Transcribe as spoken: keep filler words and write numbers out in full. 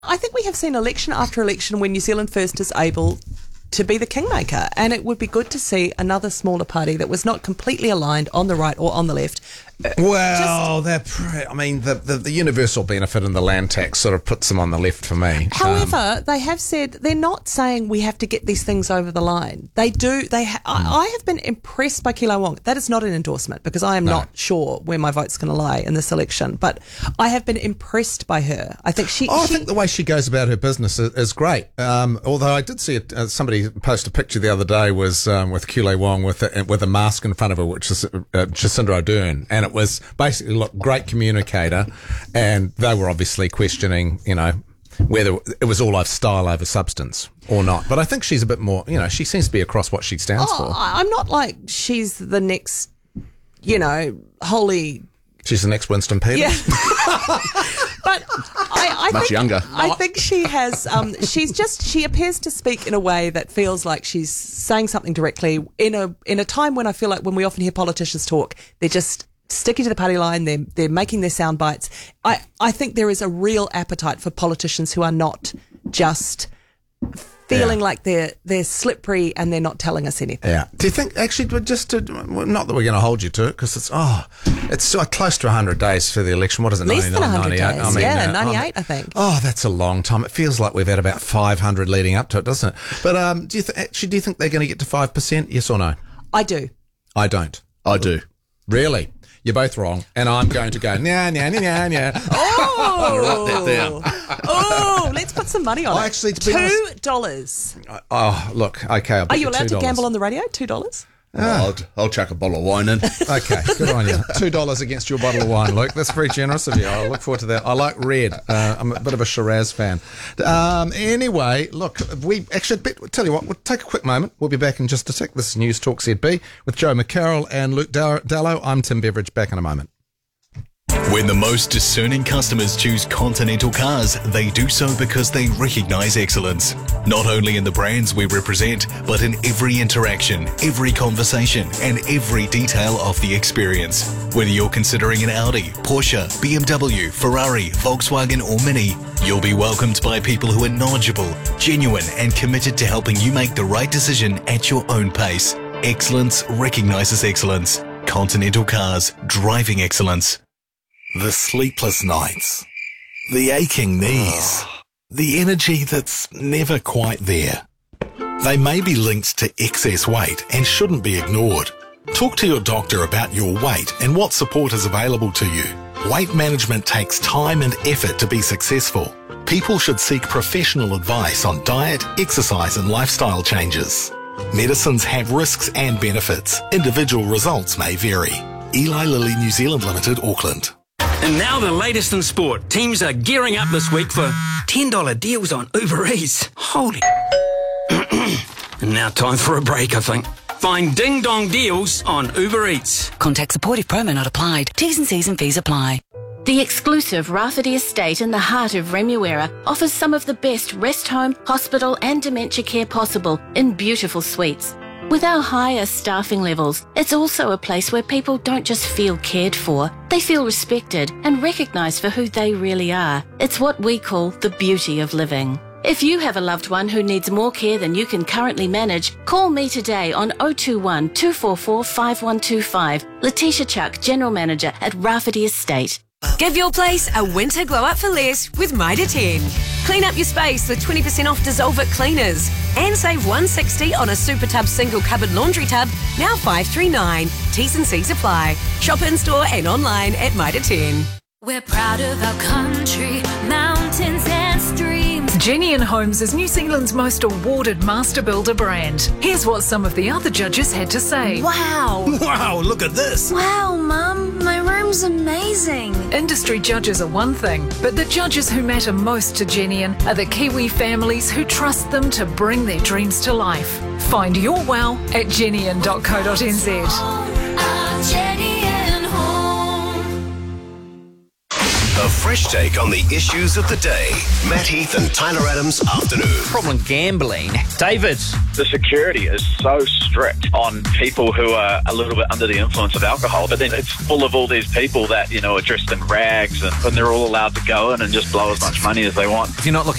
I think we have seen election after election when New Zealand First is able to be the kingmaker, and it would be good to see another smaller party that was not completely aligned on the right or on the left. Well, they're pre- I mean, the, the, the universal benefit in the land tax sort of puts them on the left for me. However, um, they have said they're not saying we have to get these things over the line. They do. They. Ha- mm. I, I have been impressed by Keilai Wong. That is not an endorsement because I am no. not sure where my vote's going to lie in this election. But I have been impressed by her. I think she. Oh, she I think the way she goes about her business is, is great. Um, although I did see it, uh, somebody post a picture the other day was um, with Keilai Wong with a, with a mask in front of her, which is uh, Jacinda Ardern, and it was basically. Look, great communicator, and they were obviously questioning, you know, whether it was all over style over substance or not. But I think she's a bit more, you know, she seems to be across what she stands oh, for. I'm not like she's the next, you know, holy. She's the next Winston Peters. Yeah. But I, I much think, younger. I think she has. Um, she's just. She appears to speak in a way that feels like she's saying something directly in a in a time when I feel like when we often hear politicians talk, they're just sticking to the party line, they're, they're making their sound bites. I, I think there is a real appetite for politicians who are not just feeling yeah. like they're they're slippery and they're not telling us anything. Yeah. Do you think, actually, just to, not that we're going to hold you to it, because it's, oh, it's so close to one hundred days for the election. What is it, Less than one hundred days. I mean, yeah, uh, ninety-eight, I think. Oh, that's a long time. It feels like we've had about five hundred leading up to it, doesn't it? But um, do you th- actually, do you think they're going to get to five percent? Yes or no? I do. I don't. I do. Really? You're both wrong, and I'm going to go, nah, nah, nah, nah, nah. Oh! Write that down. Oh, let's put some money on Oh, it. actually, to be Two dollars. Oh, look, okay. I'll bet Are you allowed two dollars. to gamble on the radio? Two dollars? Ah. I'll, I'll chuck a bottle of wine in. Okay, good on you. Two dollars against your bottle of wine, Luke. That's very generous of you. I look forward to that. I like red. Uh, I'm a bit of a Shiraz fan. Um, anyway, look, we actually tell you what. We'll take a quick moment. We'll be back in just a sec. This is News Talk Z B with Joe McCarroll and Luke Dallow. I'm Tim Beveridge. Back in a moment. When the most discerning customers choose Continental Cars, they do so because they recognise excellence. Not only in the brands we represent, but in every interaction, every conversation, and every detail of the experience. Whether you're considering an Audi, Porsche, B M W, Ferrari, Volkswagen or Mini, you'll be welcomed by people who are knowledgeable, genuine, and committed to helping you make the right decision at your own pace. Excellence recognises excellence. Continental Cars, driving excellence. The sleepless nights, the aching knees, the energy that's never quite there. They may be linked to excess weight and shouldn't be ignored. Talk to your doctor about your weight and what support is available to you. Weight management takes time and effort to be successful. People should seek professional advice on diet, exercise and lifestyle changes. Medicines have risks and benefits. Individual results may vary. Eli Lilly New Zealand Limited, Auckland. And now the latest in sport. Teams are gearing up this week for ten dollars deals on Uber Eats. Holy... And now time for a break, I think. Find Ding Dong deals on Uber Eats. Contact supportive promo not applied. T's and C's and fees apply. The exclusive Rafferty Estate in the heart of Remuera offers some of the best rest home, hospital and dementia care possible in beautiful suites. With our higher staffing levels, it's also a place where people don't just feel cared for, they feel respected and recognised for who they really are. It's what we call the beauty of living. If you have a loved one who needs more care than you can currently manage, call me today on oh two one, two four four, five one two five. Letitia Chuck, General Manager at Rafferty Estate. Give your place a winter glow up for less with Mitre ten. Clean up your space with twenty percent off Dissolve It cleaners. And save one hundred sixty dollars on a Super Tub single cupboard laundry tub, now five hundred thirty-nine dollars. T's and C's apply. Shop in store and online at Mitre ten. We're proud of our country, mountains and streams. Genian Homes is New Zealand's most awarded master builder brand. Here's what some of the other judges had to say. Wow. Wow, look at this. Wow, Mum, my room's amazing. Industry judges are one thing, but the judges who matter most to Genian are the Kiwi families who trust them to bring their dreams to life. Find your wow at genian dot co dot n z. The fresh take on the issues of the day. Matt Heath and Tyler Adams Afternoon. Problem gambling. David. The security is so strict on people who are a little bit under the influence of alcohol, but then it's full of all these people that, you know, are dressed in rags and, and they're all allowed to go in and just blow as much money as they want. If you're not looking